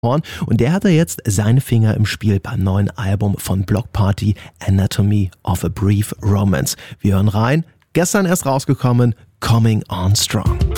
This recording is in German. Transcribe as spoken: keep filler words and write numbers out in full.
Und der hatte jetzt seine Finger im Spiel beim neuen Album von Bloc Party, Anatomy of a Brief Romance. Wir hören rein, gestern erst rausgekommen, Coming On Strong.